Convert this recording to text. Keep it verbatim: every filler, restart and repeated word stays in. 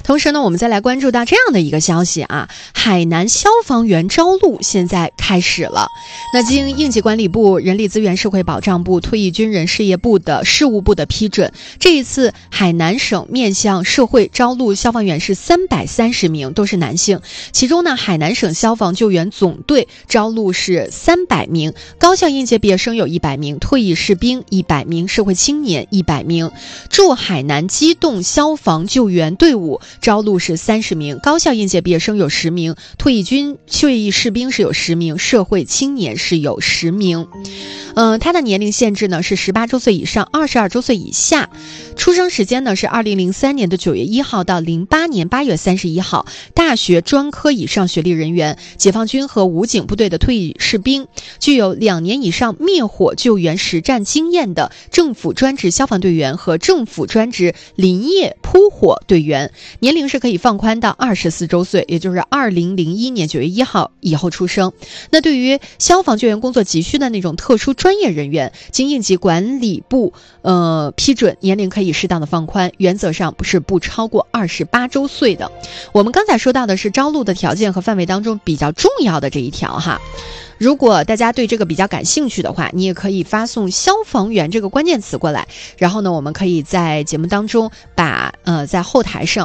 同时呢，我们再来关注到这样的一个消息啊，海南消防员招录现在开始了。那经应急管理部、人力资源社会保障部、退役军人事业部的事务部的批准，这一次海南省面向社会招录消防员是三百三十名，都是男性。其中呢，海南省消防救援总队招录是三百名，高校应届毕业生有一百名，退役士兵一百名，社会青年一百名。驻海南机动消防救援队伍招录是三十名，高校应届毕业生有十名，退役军退役士兵是有十名，社会青年是有十名。嗯、呃，他的年龄限制呢是十八周岁以上，二十二周岁以下。出生时间呢是二零零三年的九月一号到零八年八月三十一号。大学专科以上学历人员，解放军和武警部队的退役士兵，具有两年以上灭火救援实战经验的政府专职消防队员和政府专职林业扑火队员，年龄是可以放宽到二十四周岁，也就是二零零一年九月一号以后出生。那对于消防救援工作急需的那种特殊专业人员，经应急管理部呃批准，年龄可以适当的放宽，原则上不是不超过二十八周岁的。我们刚才说到的是招录的条件和范围当中比较重要的这一条哈。如果大家对这个比较感兴趣的话，你也可以发送消防员这个关键词过来，然后呢，我们可以在节目当中把呃在后台上